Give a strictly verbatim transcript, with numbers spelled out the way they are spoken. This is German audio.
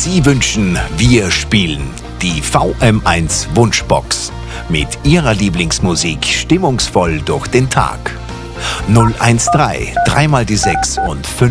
Sie wünschen, wir spielen die V M eins Wunschbox mit Ihrer Lieblingsmusik stimmungsvoll durch den Tag. null eins drei, dreimal die sechs und fünf